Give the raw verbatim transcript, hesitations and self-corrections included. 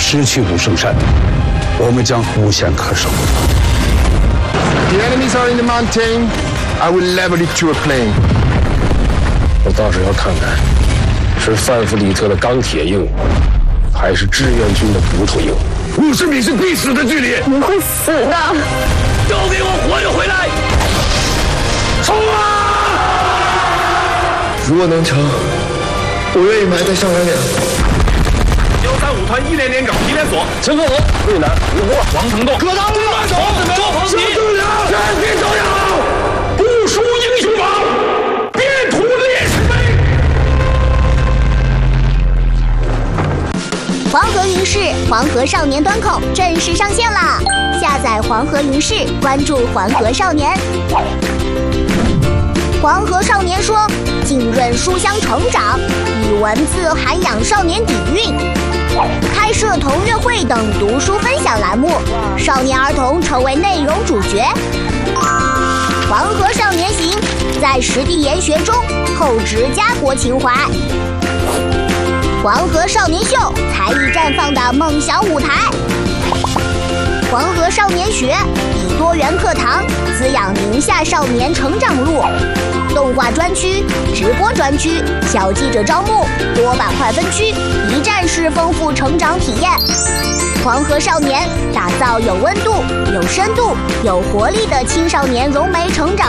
失去武圣山，我们将无险可守。 The enemies are in the mountain. I will level it to a plain. 我倒是要看看，是范弗里特的钢铁硬，还是志愿军的骨头硬。 五十米是必死的距离， 你会死的！ 都给我活着回来！冲啊！ 如果能成，我愿意埋在上元岭。 幺三五团一连连长皮连锁， 陈克和、魏南、吴国、 王承栋， 葛当路慢走， 周鹏小队长，全体走养， 不输英雄榜，遍图烈士碑。 黄河云视黄河少年端口正式上线啦！下载黄河云视，关注黄河少年。黄河少年说，浸润书香成长，以文字涵养少年底蕴，开设同乐会等读书分享栏目，少年儿童成为内容主角。黄河少年行，在实地研学中厚植家国情怀。黄河少年秀，才艺绽放的梦想舞台。黄河少年学，以多元课堂滋养宁夏少年成长路。动画专区、直播专区、小记者招募、多板块分区，一站式丰富成长体验。黄河少年打造有温度、有深度、有活力的青少年融媒成长。